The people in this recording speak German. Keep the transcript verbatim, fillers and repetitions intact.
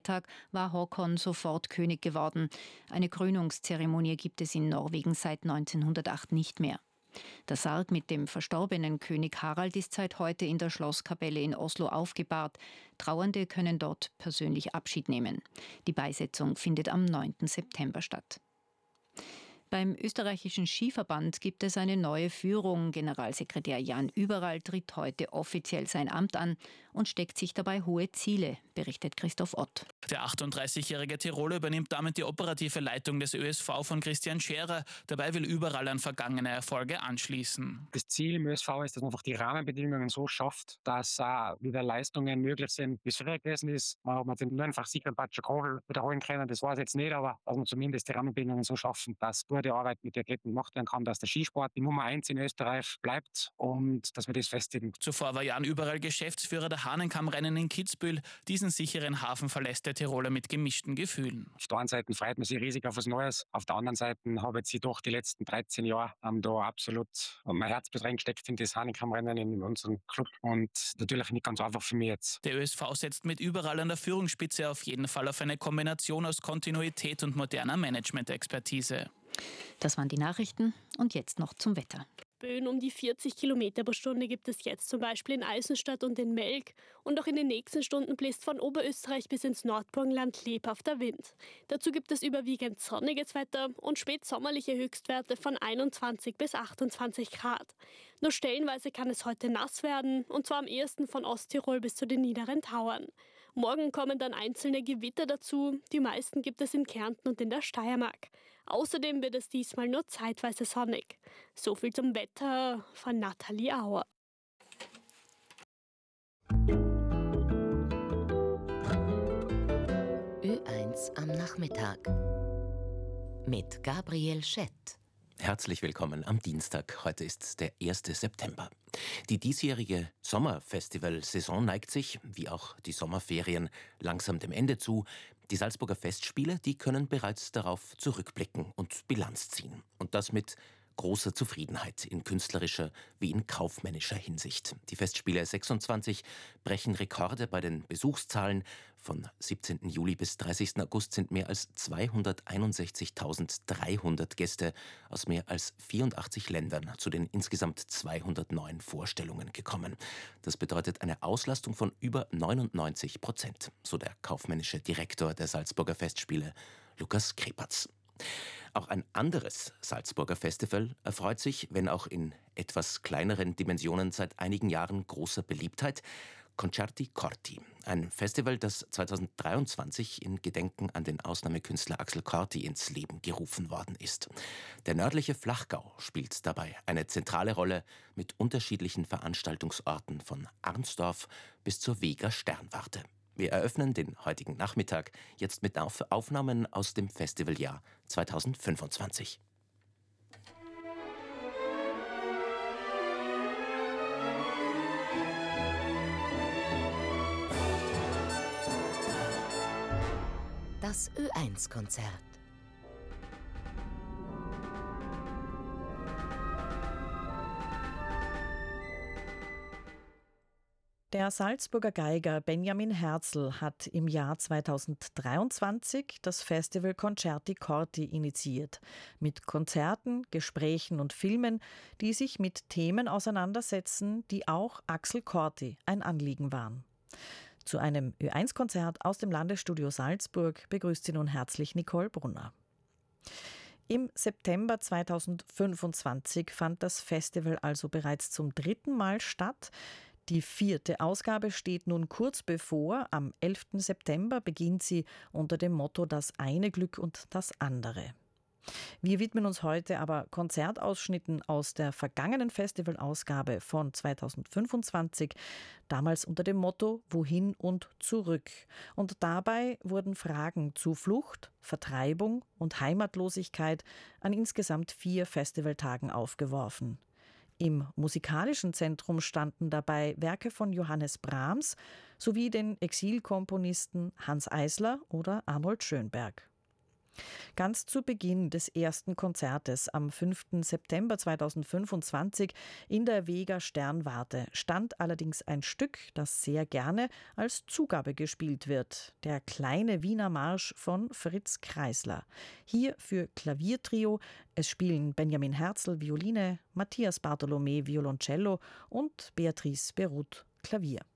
Tag war Håkon sofort König geworden. Eine Krönungszeremonie gibt es in Norwegen seit neunzehnhundertacht nicht mehr. Der Sarg mit dem verstorbenen König Harald ist seit heute in der Schlosskapelle in Oslo aufgebahrt. Trauernde können dort persönlich Abschied nehmen. Die Beisetzung findet am neunten September statt. Beim österreichischen Skiverband gibt es eine neue Führung. Generalsekretär Jan Überall tritt heute offiziell sein Amt an und steckt sich dabei hohe Ziele, berichtet Christoph Ott. Der achtunddreißigjährige Tiroler übernimmt damit die operative Leitung des Ö S V von Christian Scherer. Dabei will Überall an vergangene Erfolge anschließen. Das Ziel im Ö S V ist, dass man einfach die Rahmenbedingungen so schafft, dass äh, wieder Leistungen möglich sind, wie es früher gewesen ist. Man hat nur einfach sicher Patrick Kogel wiederholen können, das war es jetzt nicht, aber dass man zumindest die Rahmenbedingungen so schaffen, dass gute Arbeit mit den Athleten gemacht werden kann, dass der Skisport die Nummer eins in Österreich bleibt und dass wir das festigen. Zuvor war Jan Überall Geschäftsführer der Hahnenkammrennen in Kitzbühel. Diesen sicheren Hafen verlässt der Tiroler mit gemischten Gefühlen. Auf der einen Seite freut man sich riesig auf was Neues, auf der anderen Seite habe ich doch die letzten dreizehn Jahre ähm, da absolut mein Herzblut reingesteckt in das Hahnenkammrennen in unserem Club und natürlich nicht ganz einfach für mich jetzt. Der Ö S V setzt mit Überall an der Führungsspitze auf jeden Fall auf eine Kombination aus Kontinuität und moderner Management-Expertise. Das waren die Nachrichten und jetzt noch zum Wetter. Böen um die vierzig Kilometer pro Stunde gibt es jetzt zum Beispiel in Eisenstadt und in Melk. Und auch in den nächsten Stunden bläst von Oberösterreich bis ins Nordburgenland lebhafter Wind. Dazu gibt es überwiegend sonniges Wetter und spätsommerliche Höchstwerte von einundzwanzig bis achtundzwanzig Grad. Nur stellenweise kann es heute nass werden, und zwar am ehesten von Osttirol bis zu den niederen Tauern. Morgen kommen dann einzelne Gewitter dazu. Die meisten gibt es in Kärnten und in der Steiermark. Außerdem wird es diesmal nur zeitweise sonnig. So viel zum Wetter von Nathalie Auer. Ö eins am Nachmittag mit Gabriel Schett. Herzlich willkommen am Dienstag. Heute ist der erste September. Die diesjährige Sommerfestival-Saison neigt sich, wie auch die Sommerferien, langsam dem Ende zu. Die Salzburger Festspiele, die können bereits darauf zurückblicken und Bilanz ziehen. Und das mit großer Zufriedenheit in künstlerischer wie in kaufmännischer Hinsicht. Die Festspiele sechsundzwanzig brechen Rekorde bei den Besuchszahlen. Von siebzehnten Juli bis dreißigsten August sind mehr als zweihunderteinundsechzigtausenddreihundert Gäste aus mehr als vierundachtzig Ländern zu den insgesamt zweihundertneun Vorstellungen gekommen. Das bedeutet eine Auslastung von über neunundneunzig Prozent, so der kaufmännische Direktor der Salzburger Festspiele, Lukas Krepatz. Auch ein anderes Salzburger Festival erfreut sich, wenn auch in etwas kleineren Dimensionen, seit einigen Jahren großer Beliebtheit. Concerti Corti, ein Festival, das zweitausenddreiundzwanzig in Gedenken an den Ausnahmekünstler Axel Corti ins Leben gerufen worden ist. Der nördliche Flachgau spielt dabei eine zentrale Rolle mit unterschiedlichen Veranstaltungsorten von Arnsdorf bis zur Weger Sternwarte. Wir eröffnen den heutigen Nachmittag jetzt mit Aufnahmen aus dem Festivaljahr zweitausendfünfundzwanzig. Das Ö eins Konzert. Der Salzburger Geiger Benjamin Herzl hat im Jahr zweitausenddreiundzwanzig das Festival Concerti Corti initiiert. Mit Konzerten, Gesprächen und Filmen, die sich mit Themen auseinandersetzen, die auch Axel Corti ein Anliegen waren. Zu einem Ö eins Konzert aus dem Landesstudio Salzburg begrüßt sie nun herzlich Nicole Brunner. Im September zweitausendfünfundzwanzig fand das Festival also bereits zum dritten Mal statt. Die vierte Ausgabe steht nun kurz bevor. Am elften September beginnt sie unter dem Motto Das eine Glück und das andere. Wir widmen uns heute aber Konzertausschnitten aus der vergangenen Festivalausgabe von zweitausendfünfundzwanzig, damals unter dem Motto Wohin und zurück. Und dabei wurden Fragen zu Flucht, Vertreibung und Heimatlosigkeit an insgesamt vier Festivaltagen aufgeworfen. Im musikalischen Zentrum standen dabei Werke von Johannes Brahms sowie den Exilkomponisten Hanns Eisler oder Arnold Schönberg. Ganz zu Beginn des ersten Konzertes am fünften September zweitausendfünfundzwanzig in der Vega Sternwarte stand allerdings ein Stück, das sehr gerne als Zugabe gespielt wird. Der kleine Wiener Marsch von Fritz Kreisler. Hier für Klaviertrio. Es spielen Benjamin Herzl Violine, Matthias Bartholomä Violoncello und Beatrice Beruth Klavier.